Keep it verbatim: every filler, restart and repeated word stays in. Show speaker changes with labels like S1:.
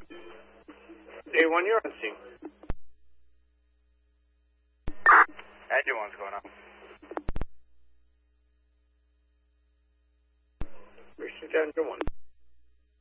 S1: Day one, you're on scene.
S2: Day one's going on.
S1: Reaching Challenger one.